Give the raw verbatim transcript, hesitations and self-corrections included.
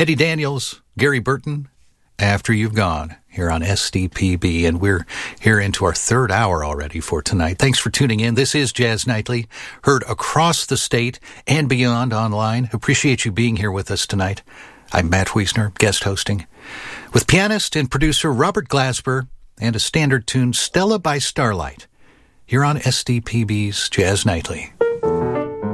Eddie Daniels, Gary Burton, After You've Gone, here on S D P B, and we're here into our third hour already for tonight. Thanks for tuning in. This is Jazz Nightly, heard across the state and beyond online. Appreciate you being here with us tonight. I'm Matt Wiesner, guest hosting, with pianist and producer Robert Glasper and a standard tune, Stella by Starlight, here on S D P B's Jazz Nightly.